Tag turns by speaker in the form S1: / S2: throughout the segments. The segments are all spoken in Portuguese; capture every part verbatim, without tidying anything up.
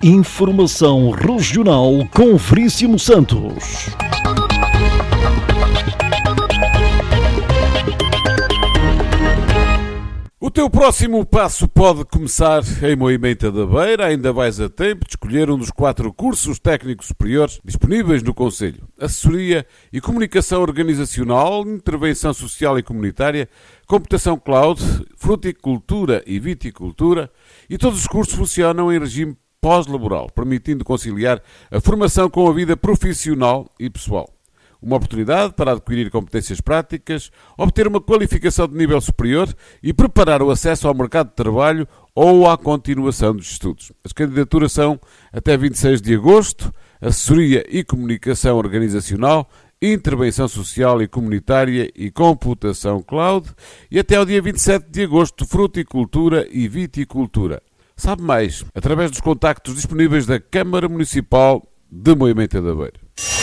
S1: Informação Regional com Veríssimo Santos.
S2: O teu próximo passo pode começar em Moimenta da Beira. Ainda vais a tempo de escolher um dos quatro cursos técnicos superiores disponíveis no concelho: Assessoria e Comunicação Organizacional, Intervenção Social e Comunitária, Computação Cloud, Fruticultura e Viticultura. E todos os cursos funcionam em regime pós-laboral, permitindo conciliar a formação com a vida profissional e pessoal. Uma oportunidade para adquirir competências práticas, obter uma qualificação de nível superior e preparar o acesso ao mercado de trabalho ou à continuação dos estudos. As candidaturas são até vinte e seis de agosto, Assessoria e Comunicação Organizacional, Intervenção Social e Comunitária e Computação Cloud, e até ao dia vinte e sete de agosto, Fruticultura e Viticultura. Sabe mais através dos contactos disponíveis da Câmara Municipal de Moimenta da Beira.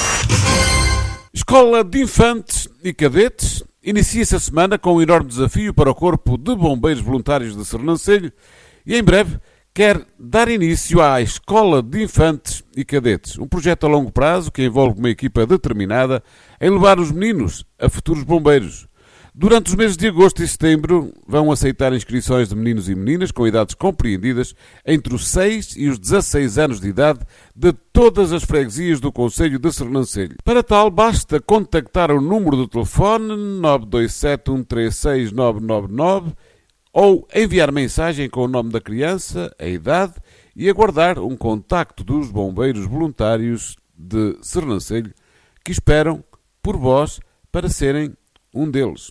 S2: Escola de Infantes e Cadetes inicia-se a semana com um enorme desafio para o Corpo de Bombeiros Voluntários de Sernancelho e, em breve, quer dar início à Escola de Infantes e Cadetes, um projeto a longo prazo que envolve uma equipa determinada em levar os meninos a futuros bombeiros. Durante os meses de agosto e setembro vão aceitar inscrições de meninos e meninas com idades compreendidas entre os seis e os dezasseis anos de idade de todas as freguesias do concelho de Sernancelho. Para tal, basta contactar o número do telefone nove dois sete um três seis nove nove nove ou enviar mensagem com o nome da criança, a idade e aguardar um contacto dos bombeiros voluntários de Sernancelho que esperam por vós para serem um deles.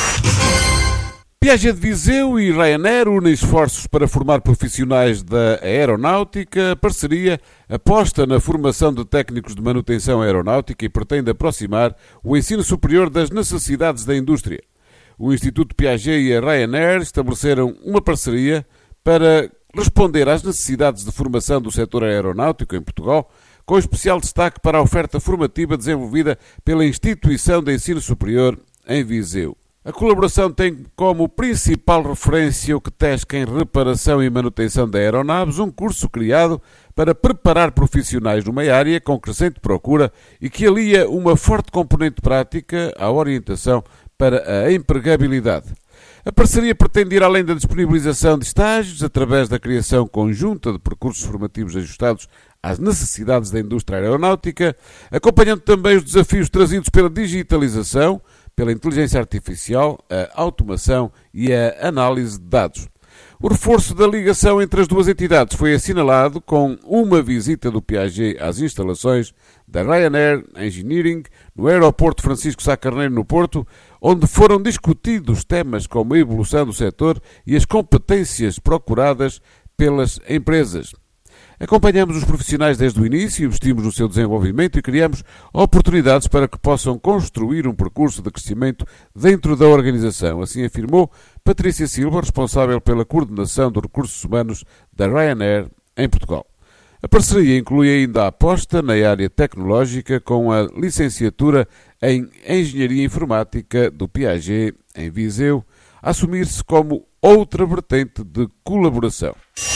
S2: Piaget de Viseu e Ryanair unem esforços para formar profissionais da aeronáutica. A parceria aposta na formação de técnicos de manutenção aeronáutica e pretende aproximar o ensino superior das necessidades da indústria. O Instituto Piaget e a Ryanair estabeleceram uma parceria para responder às necessidades de formação do setor aeronáutico em Portugal, com especial destaque para a oferta formativa desenvolvida pela Instituição de Ensino Superior em Viseu. A colaboração tem como principal referência o QTESC em Reparação e Manutenção de Aeronaves, um curso criado para preparar profissionais numa área com crescente procura e que alia uma forte componente prática à orientação para a empregabilidade. A parceria pretende ir além da disponibilização de estágios através da criação conjunta de percursos formativos ajustados às necessidades da indústria aeronáutica, acompanhando também os desafios trazidos pela digitalização, pela inteligência artificial, a automação e a análise de dados. O reforço da ligação entre as duas entidades foi assinalado com uma visita do Piaget às instalações da Ryanair Engineering no aeroporto Francisco Sá Carneiro no Porto, onde foram discutidos temas como a evolução do setor e as competências procuradas pelas empresas. Acompanhamos os profissionais desde o início, investimos no seu desenvolvimento e criamos oportunidades para que possam construir um percurso de crescimento dentro da organização, assim afirmou Patrícia Silva, responsável pela coordenação dos recursos humanos da Ryanair em Portugal. A parceria inclui ainda a aposta na área tecnológica com a licenciatura em Engenharia Informática do Piaget em Viseu, a assumir-se como outra vertente de colaboração.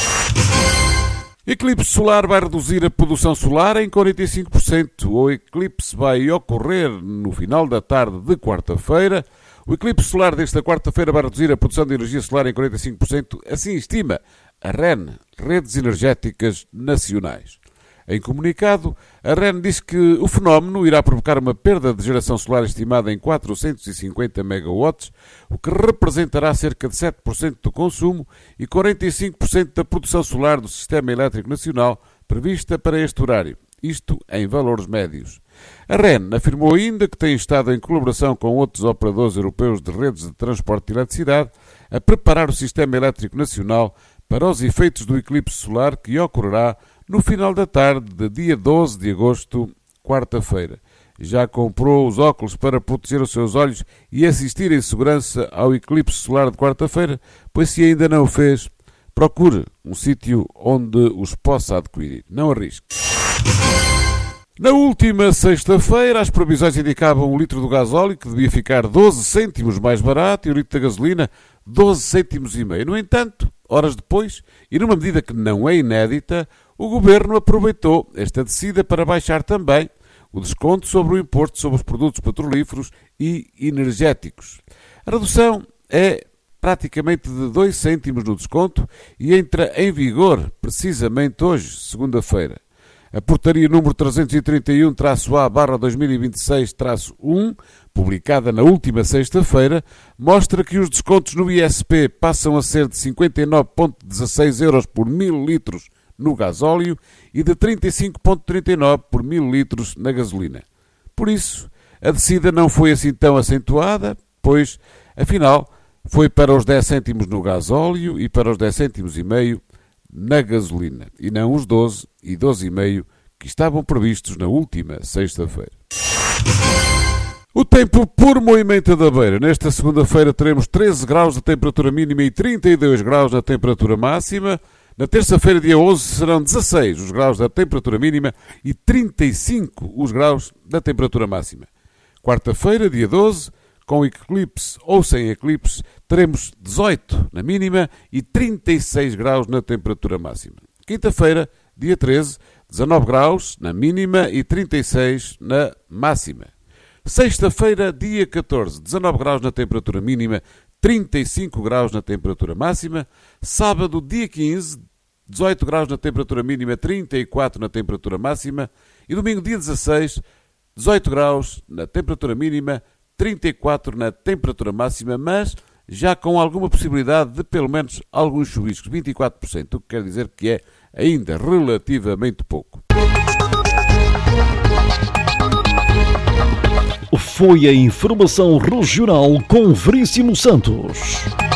S2: Eclipse solar vai reduzir a produção solar em quarenta e cinco por cento. O eclipse vai ocorrer no final da tarde de quarta-feira. O eclipse solar desta quarta-feira vai reduzir a produção de energia solar em quarenta e cinco por cento, assim estima a R E N, Redes Energéticas Nacionais. Em comunicado, a R E N diz que o fenómeno irá provocar uma perda de geração solar estimada em quatrocentos e cinquenta megawatts, o que representará cerca de sete por cento do consumo e quarenta e cinco por cento da produção solar do Sistema Elétrico Nacional prevista para este horário, isto em valores médios. A R E N afirmou ainda que tem estado em colaboração com outros operadores europeus de redes de transporte de eletricidade a preparar o Sistema Elétrico Nacional para os efeitos do eclipse solar que ocorrerá no final da tarde de dia doze de agosto, quarta-feira. Já comprou os óculos para proteger os seus olhos e assistir em segurança ao eclipse solar de quarta-feira? Pois se ainda não o fez, procure um sítio onde os possa adquirir. Não arrisque. Na última sexta-feira, as previsões indicavam o litro do gasóleo que devia ficar doze cêntimos mais barato e o litro da gasolina doze cêntimos e meio. No entanto, horas depois, e numa medida que não é inédita, O Governo aproveitou esta descida para baixar também o desconto sobre o imposto sobre os produtos petrolíferos e energéticos. A redução é praticamente de dois cêntimos no desconto e entra em vigor precisamente hoje, segunda-feira. A portaria número trezentos e trinta e um A barra dois mil e vinte e seis um, publicada na última sexta-feira, mostra que os descontos no I S P passam a ser de cinquenta e nove vírgula dezasseis euros por mil litros no gasóleo e de trinta e cinco vírgula trinta e nove por mil litros na gasolina. Por isso, a descida não foi assim tão acentuada, pois, afinal, foi para os dez cêntimos no gasóleo e para os dez cêntimos e meio na gasolina, e não os doze e doze vírgula cinco que estavam previstos na última sexta-feira. O tempo por Moimenta da Beira. Nesta segunda-feira teremos treze graus de temperatura mínima e trinta e dois graus na temperatura máxima. Na terça-feira, dia onze, serão dezasseis os graus da temperatura mínima e trinta e cinco os graus da temperatura máxima. Quarta-feira, dia doze, com eclipse ou sem eclipse, teremos dezoito na mínima e trinta e seis graus na temperatura máxima. Quinta-feira, dia treze, dezanove graus na mínima e trinta e seis na máxima. Sexta-feira, dia catorze, dezanove graus na temperatura mínima, trinta e cinco graus na temperatura máxima. Sábado, dia quinze, dezoito graus na temperatura mínima, trinta e quatro na temperatura máxima. E domingo, dia dezasseis, dezoito graus na temperatura mínima, trinta e quatro na temperatura máxima, mas já com alguma possibilidade de pelo menos alguns chuviscos, vinte e quatro por cento, o que quer dizer que é ainda relativamente pouco.
S1: Foi a informação regional com Veríssimo Santos.